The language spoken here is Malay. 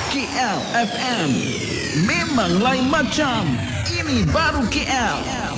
KL FM. Memang lain macam. Ini baru KL.